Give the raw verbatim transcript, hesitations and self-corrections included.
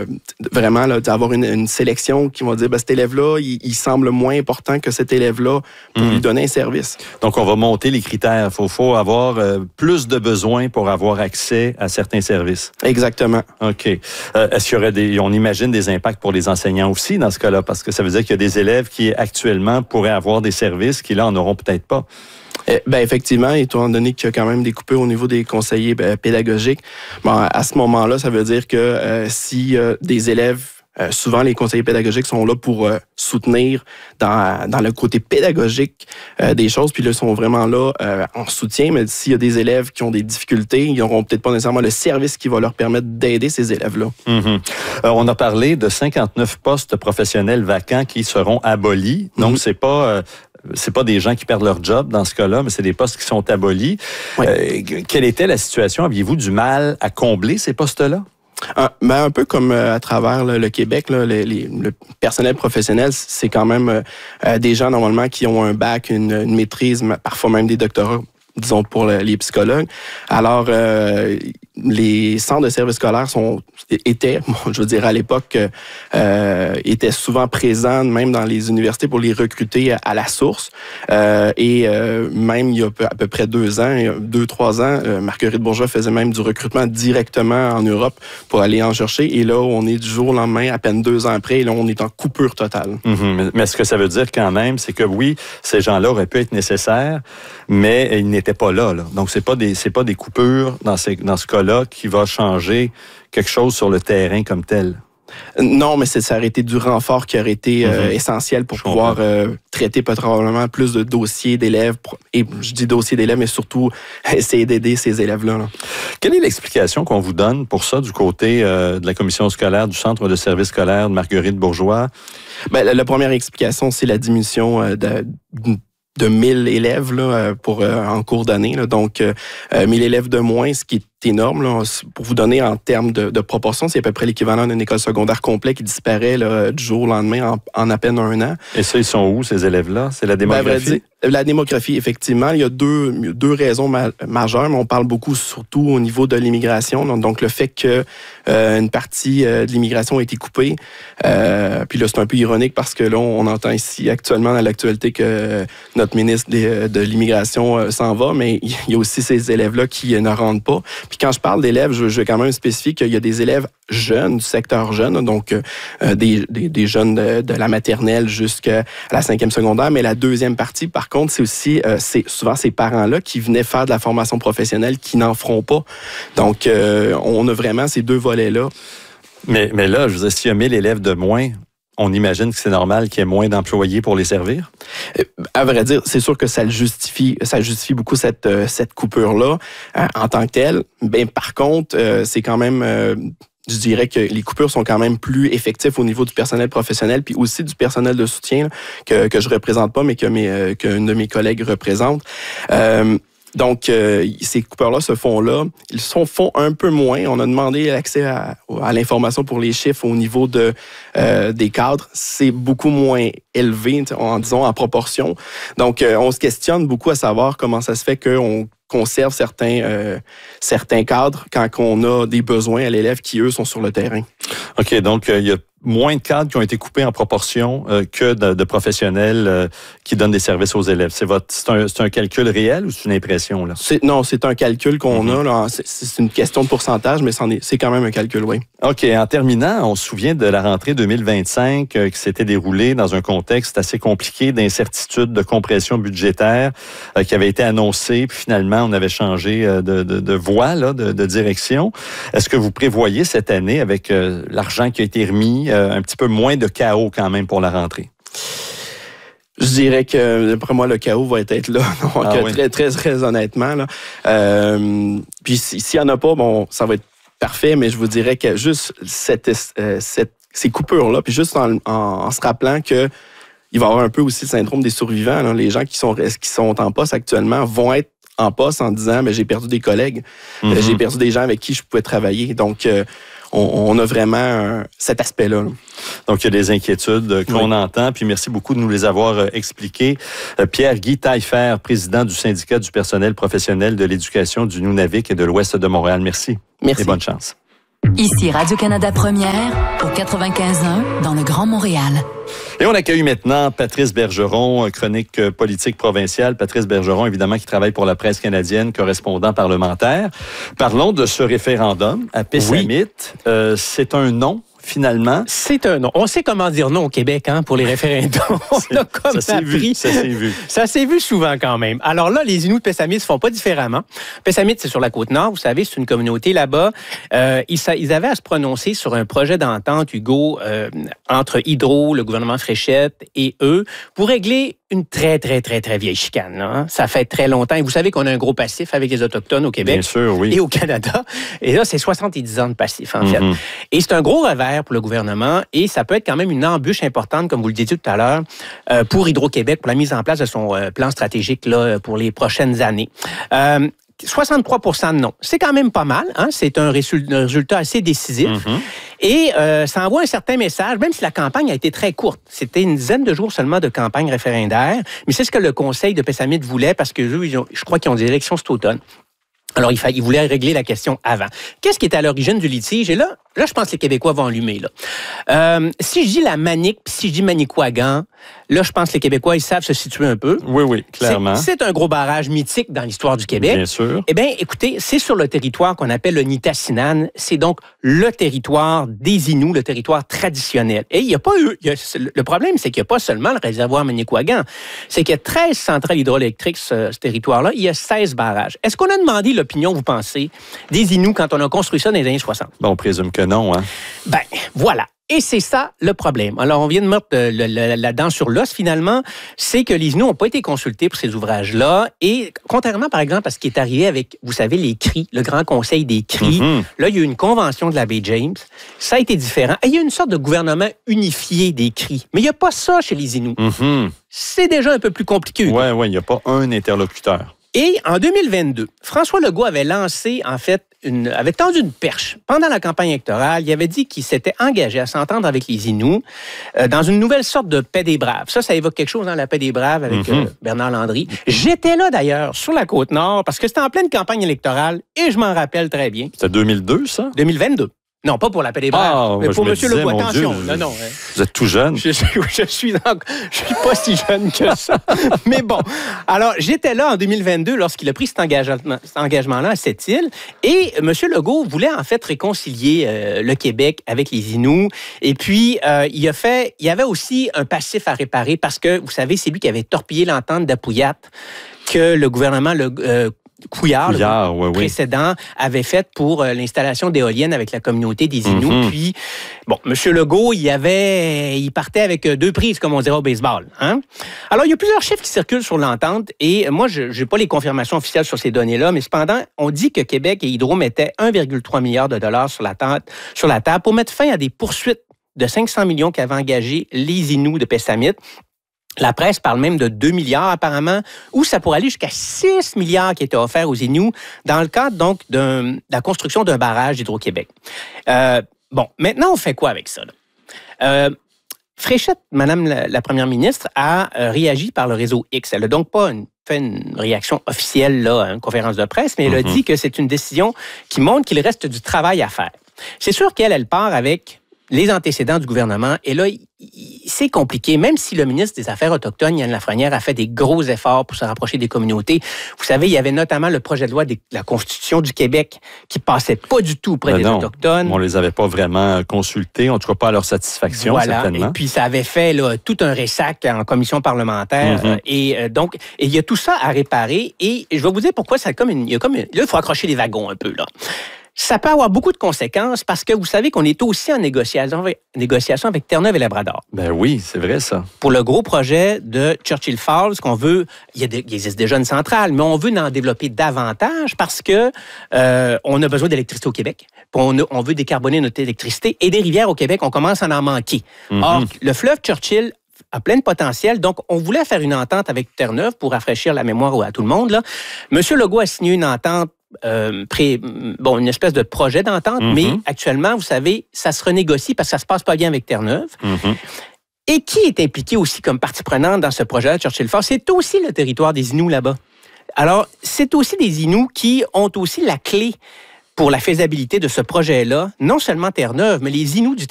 vraiment là, d'avoir une, une sélection qui va dire ben, cet élève-là, il, il semble moins important que cet élève-là pour mmh. lui donner un service. Donc, on va monter les critères. Il faut, faut avoir euh, plus de besoins pour avoir accès à certains services. Exactement. OK. Euh, est-ce qu'il y aurait des... On imagine des impacts pour les enseignants aussi dans ce cas-là, parce que ça veut dire qu'il y a des élèves qui, actuellement, pourraient avoir des services qui, là, en auront peut-être pas. Eh, ben effectivement, étant donné qu'il y a quand même des coupures au niveau des conseillers ben, pédagogiques, bon, à ce moment-là, ça veut dire que euh, si euh, des élèves, euh, souvent les conseillers pédagogiques sont là pour euh, soutenir dans, dans le côté pédagogique euh, des choses, puis là, ils sont vraiment là euh, en soutien, mais s'il y a des élèves qui ont des difficultés, ils n'auront peut-être pas nécessairement le service qui va leur permettre d'aider ces élèves-là. Mm-hmm. Euh, on a parlé de cinquante-neuf postes professionnels vacants qui seront abolis, donc mm-hmm. c'est pas... Euh, C'est pas des gens qui perdent leur job dans ce cas-là, mais c'est des postes qui sont abolis. Oui. Euh, quelle était la situation? Aviez-vous du mal à combler ces postes-là? Un, ben un peu comme euh, à travers là, le Québec, là, les, les, le personnel professionnel, c'est quand même euh, des gens normalement qui ont un bac, une, une maîtrise, parfois même des doctorats, disons pour le, les psychologues. Alors, euh, les centres de services scolaires sont étaient, bon, je veux dire à l'époque, euh, étaient souvent présents même dans les universités pour les recruter à, à la source. Euh, et euh, même il y a à peu près deux ans, deux trois ans, euh, Marguerite Bourgeois faisait même du recrutement directement en Europe pour aller en chercher. Et là, on est du jour au lendemain, à peine deux ans après, et là, on est en coupure totale. Mm-hmm. Mais ce que ça veut dire quand même, c'est que oui, ces gens-là auraient pu être nécessaires, mais ils n'étaient pas là. là. Donc, c'est pas des, c'est pas des coupures dans, ces, dans ce cas-là qui va changer quelque chose sur le terrain comme tel. Non, mais c'est, ça aurait été du renfort qui aurait été euh, mm-hmm. essentiel pour je pouvoir euh, traiter probablement plus de dossiers d'élèves. Et je dis dossiers d'élèves, mais surtout essayer d'aider ces élèves-là. Là. Quelle est l'explication qu'on vous donne pour ça du côté euh, de la commission scolaire, du centre de services scolaires de Marguerite Bourgeois? Ben, la, la première explication, c'est la diminution euh, de... de mille élèves là, pour, euh, en cours d'année. Là. Donc, euh, mille élèves de moins, ce qui est énorme. Là. Pour vous donner en termes de, de proportion, c'est à peu près l'équivalent d'une école secondaire complète qui disparaît là, du jour au lendemain en, en à peine un an. Et ça, ils sont où, ces élèves-là? C'est la démographie? Ben, la démographie, effectivement. Il y a deux, deux raisons ma- majeures, mais on parle beaucoup surtout au niveau de l'immigration. Donc, le fait que euh, une partie euh, de l'immigration a été coupée. Euh, puis là, c'est un peu ironique parce que là, on entend ici actuellement dans l'actualité que euh, notre ministre de, de l'immigration euh, s'en va, mais il y a aussi ces élèves-là qui euh, ne rentrent pas. Puis quand je parle d'élèves, je, je vais quand même spécifier qu'il y a des élèves jeunes, du secteur jeune, donc euh, des, des, des jeunes de, de la maternelle jusqu'à la cinquième secondaire. Mais la deuxième partie, par contre, c'est aussi euh, c'est souvent ces parents-là qui venaient faire de la formation professionnelle qui n'en feront pas. Donc, euh, on a vraiment ces deux volets-là. Mais, mais là, je veux dire, s'il y a mille élèves de moins, on imagine que c'est normal qu'il y ait moins d'employés pour les servir? À vrai dire, c'est sûr que ça le justifie, ça justifie beaucoup cette, cette coupure-là euh, en tant que telle. Ben, par contre, euh, c'est quand même... Euh, je dirais que les coupures sont quand même plus effectives au niveau du personnel professionnel puis aussi du personnel de soutien là, que, que je représente pas, mais que mes, euh, qu'une de mes collègues représente. Euh, Donc, euh, ces coupeurs-là se font là. Ils se font un peu moins. On a demandé l'accès à, à l'information pour les chiffres au niveau de, euh, des cadres. C'est beaucoup moins élevé, en disons, en proportion. Donc, euh, on se questionne beaucoup à savoir comment ça se fait qu'on conserve certains, euh, certains cadres quand on a des besoins à l'élève qui, eux, sont sur le terrain. OK, donc il euh, y a moins de cadres qui ont été coupés en proportion euh, que de, de professionnels euh, qui donnent des services aux élèves. C'est, votre, c'est, un, c'est un calcul réel ou c'est une impression? Là? C'est, non, c'est un calcul qu'on mm-hmm. a. Là. C'est, c'est une question de pourcentage, mais c'en est, c'est quand même un calcul, oui. OK. En terminant, on se souvient de la rentrée deux mille vingt-cinq euh, qui s'était déroulée dans un contexte assez compliqué d'incertitude, de compression budgétaire euh, qui avait été annoncée. Puis finalement, on avait changé euh, de, de, de voie, là, de, de direction. Est-ce que vous prévoyez cette année, avec euh, l'argent qui a été remis, euh, un petit peu moins de chaos quand même pour la rentrée? Je dirais que, d'après moi, le chaos va être là. Donc, ah, oui. très, très, très honnêtement. Là. Euh, puis, s'il n'y en a pas, bon, ça va être parfait, mais je vous dirais que juste cette, euh, cette, ces coupures-là, puis juste en, en, en se rappelant que il va y avoir un peu aussi le syndrome des survivants. Là. Les gens qui sont, qui sont en poste actuellement vont être en poste en disant mais j'ai perdu des collègues, mm-hmm. j'ai perdu des gens avec qui je pouvais travailler. Donc, euh, on, on a vraiment euh, cet aspect-là. Là. Donc, il y a des inquiétudes qu'on oui. entend. Puis, merci beaucoup de nous les avoir euh, expliquées. Euh, Pierre-Guy Taillefer, président du syndicat du personnel professionnel de l'éducation du Nunavik et de l'Ouest de Montréal. Merci. Merci. Et bonne chance. Ici Radio-Canada Première, au quatre-vingt-quinze un, dans le Grand Montréal. Et on accueille maintenant Patrice Bergeron, chronique politique provinciale. Patrice Bergeron, évidemment, qui travaille pour la presse canadienne, correspondant parlementaire. Parlons de ce référendum à Pessamit. Oui. Euh, c'est un non. Finalement. C'est un non. On sait comment dire non au Québec, hein, pour les référendums. On a comme ça s'est vu. Ça s'est vu. Ça s'est vu souvent quand même. Alors là, les Inuits de Pessamit ne font pas différemment. Pessamit, c'est sur la Côte-Nord. Vous savez, c'est une communauté là-bas. Euh, ils, ils avaient à se prononcer sur un projet d'entente, Hugo, euh, entre Hydro, le gouvernement Fréchette et eux, pour régler une très, très, très, très vieille chicane. Là, hein. Ça fait très longtemps. Et vous savez qu'on a un gros passif avec les Autochtones au Québec. Bien sûr, oui. Et au Canada. Et là, c'est soixante-dix ans de passif, en mm-hmm. fait. Et c'est un gros revers pour le gouvernement. Et ça peut être quand même une embûche importante, comme vous le disiez tout à l'heure, euh, pour Hydro-Québec, pour la mise en place de son euh, plan stratégique là, pour les prochaines années. Euh, soixante-trois pour cent de non. C'est quand même pas mal. Hein? C'est un résultat assez décisif. Mm-hmm. Et euh, ça envoie un certain message, même si la campagne a été très courte. C'était une dizaine de jours seulement de campagne référendaire. Mais c'est ce que le Conseil de Pessamit voulait parce que eux, ils ont, je crois qu'ils ont des élections cet automne. Alors, il, fa- il voulait régler la question avant. Qu'est-ce qui est à l'origine du litige? Et là, là, je pense que les Québécois vont allumer. Là. Euh, si je dis la Manic, puis si je dis Manicouagan, là, je pense que les Québécois, ils savent se situer un peu. Oui, oui, clairement. C'est, c'est un gros barrage mythique dans l'histoire du Québec. Bien sûr. Eh bien, écoutez, c'est sur le territoire qu'on appelle le Nitassinan. C'est donc le territoire des Inuits, le territoire traditionnel. Et il n'y a pas eu... Y a, le problème, c'est qu'il n'y a pas seulement le réservoir Manicouagan. C'est qu'il y a treize centrales hydroélectriques, ce, ce territoire-là. Il y a seize barrages. Est-ce qu'on a demandé l'opinion, vous pensez, des Inuits quand on a construit ça dans les années soixante? Bon, on présume que non, hein? Ben, voilà. Et c'est ça le problème. Alors, on vient de mettre euh, le, le, la dent sur l'os, finalement. C'est que les Inuits n'ont pas été consultés pour ces ouvrages-là. Et contrairement, par exemple, à ce qui est arrivé avec, vous savez, les cris, le Grand Conseil des cris, mm-hmm. là, il y a eu une convention de la baie James. Ça a été différent. Et il y a une sorte de gouvernement unifié des cris. Mais il n'y a pas ça chez les Inuits. Mm-hmm. C'est déjà un peu plus compliqué. Oui, oui, il n'y a pas un interlocuteur. Et en deux mille vingt-deux, François Legault avait lancé, en fait, une, avait tendu une perche. Pendant la campagne électorale, il avait dit qu'il s'était engagé à s'entendre avec les Inuits euh, dans une nouvelle sorte de paix des Braves. Ça, ça évoque quelque chose, hein, la paix des Braves avec mm-hmm. euh, Bernard Landry. J'étais là, d'ailleurs, sur la Côte-Nord, parce que c'était en pleine campagne électorale, et je m'en rappelle très bien. C'était deux mille deux, ça? deux mille vingt-deux. Non, pas pour la paix des Braves, ah, mais pour M. Legault. Attention, Dieu, non, non. Vous êtes tout jeune. Je suis, je suis, donc, je suis pas si jeune que ça. Mais bon, alors j'étais là en deux mille vingt-deux lorsqu'il a pris cet engagement, cet engagement-là à Sept-Îles, et M. Legault voulait en fait réconcilier euh, le Québec avec les Inuits. Et puis euh, il a fait, il y avait aussi un passif à réparer parce que vous savez, c'est lui qui avait torpillé l'entente d'Apouyat que le gouvernement le euh, Couillard, Couillard le oui, précédent, oui. avait fait pour euh, l'installation d'éoliennes avec la communauté des Inuits. Mm-hmm. Puis, bon, M. Legault, il avait, il partait avec deux prises, comme on dirait au baseball. Hein? Alors, il y a plusieurs chiffres qui circulent sur l'entente, et moi, je n'ai pas les confirmations officielles sur ces données-là, mais cependant, on dit que Québec et Hydro mettaient un virgule trois milliard de dollars sur la, tente, sur la table pour mettre fin à des poursuites de cinq cents millions qu'avaient engagé les Inuits de Pessamit. La presse parle même de deux milliards apparemment, ou ça pourrait aller jusqu'à six milliards qui étaient offerts aux Inuits dans le cadre donc d'un, de la construction d'un barrage d'Hydro-Québec. Euh, bon, maintenant on fait quoi avec ça? Là? Euh, Fréchette, Madame la, la Première ministre, a euh, réagi par le réseau X. Elle n'a donc pas une, fait une réaction officielle là, à une conférence de presse, mais elle mm-hmm. a dit que c'est une décision qui montre qu'il reste du travail à faire. C'est sûr qu'elle, elle part avec les antécédents du gouvernement. Et là, c'est compliqué. Même si le ministre des Affaires autochtones, Yann Lafrenière, a fait des gros efforts pour se rapprocher des communautés. Vous savez, il y avait notamment le projet de loi de la Constitution du Québec qui passait pas du tout auprès ben des non, Autochtones. On les avait pas vraiment consultés, en tout cas pas à leur satisfaction, voilà. certainement. Et puis, ça avait fait là, tout un ressac en commission parlementaire. Mm-hmm. Et euh, donc, il y a tout ça à réparer. Et je vais vous dire pourquoi ça comme une... Il y a comme une, là, il faut accrocher les wagons un peu, là. Ça peut avoir beaucoup de conséquences parce que vous savez qu'on est aussi en négociation avec, négociation avec Terre-Neuve et Labrador. Ben oui, c'est vrai ça. Pour le gros projet de Churchill Falls, qu'on veut, il, y a de, il existe déjà une centrale, mais on veut en développer davantage parce que euh, on a besoin d'électricité au Québec. Puis on, a, on veut décarboner notre électricité et des rivières au Québec, on commence à en manquer. Mm-hmm. Or, le fleuve Churchill a plein de potentiel. Donc, on voulait faire une entente avec Terre-Neuve pour rafraîchir la mémoire à tout le monde. Là. Monsieur Legault a signé une entente Euh, pré, bon, une espèce de projet d'entente, mm-hmm. mais actuellement, vous savez, ça se renégocie parce que ça se passe pas bien avec Terre-Neuve. Mm-hmm. Et qui est impliqué aussi comme partie prenante dans ce projet de Churchill Falls? C'est aussi le territoire des Inuits là-bas. Alors, c'est aussi des Inuits qui ont aussi la clé pour la faisabilité de ce projet-là, non seulement Terre-Neuve, mais les Inuits du